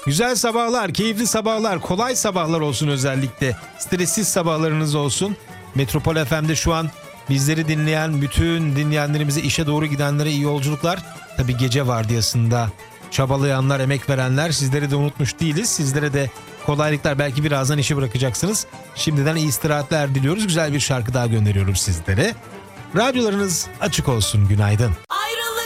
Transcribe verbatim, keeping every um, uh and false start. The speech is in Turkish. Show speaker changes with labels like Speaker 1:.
Speaker 1: Güzel sabahlar, keyifli sabahlar, kolay sabahlar olsun özellikle. Stressiz sabahlarınız olsun. Metropol F M'de şu an bizleri dinleyen bütün dinleyenlerimize, işe doğru gidenlere iyi yolculuklar. Tabii gece vardiyasında çabalayanlar, emek verenler, sizleri de unutmuş değiliz. Sizlere de kolaylıklar, belki birazdan işi bırakacaksınız. Şimdiden iyi istirahatler diliyoruz. Güzel bir şarkı daha gönderiyoruz sizlere. Radyolarınız açık olsun, günaydın.